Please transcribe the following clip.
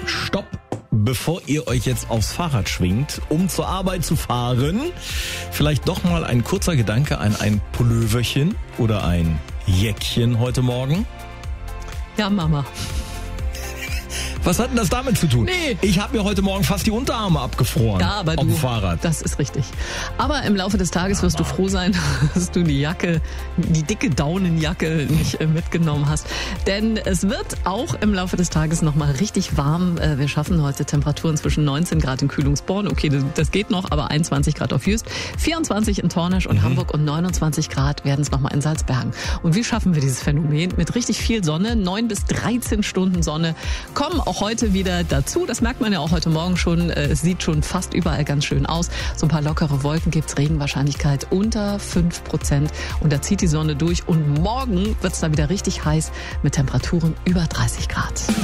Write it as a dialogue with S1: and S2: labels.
S1: Stopp, bevor ihr euch jetzt aufs Fahrrad schwingt, um zur Arbeit zu fahren. Vielleicht doch mal ein kurzer Gedanke an ein Pulloverchen oder ein Jäckchen heute Morgen.
S2: Ja, Mama.
S1: Was hat denn das damit zu tun?
S2: Nee.
S1: Ich habe mir heute Morgen fast die Unterarme abgefroren.
S2: Ja, aber
S1: auf dem Fahrrad.
S2: Das ist richtig. Aber im Laufe des Tages wirst du froh sein, dass du die Jacke, die dicke Daunenjacke nicht mitgenommen hast. Denn es wird auch im Laufe des Tages nochmal richtig warm. Wir schaffen heute Temperaturen zwischen 19 Grad in Kühlungsborn. Okay, das geht noch, aber 21 Grad auf Jüst, 24 in Tornisch und Hamburg und 29 Grad werden es nochmal in Salzbergen. Und wie schaffen wir dieses Phänomen? Mit richtig viel Sonne, 9 bis 13 Stunden Sonne, kommen auch heute wieder dazu. Das merkt man ja auch heute Morgen schon. Es sieht schon fast überall ganz schön aus. So ein paar lockere Wolken gibt's, Regenwahrscheinlichkeit unter 5%. Und da zieht die Sonne durch. Und morgen wird's dann wieder richtig heiß mit Temperaturen über 30 Grad.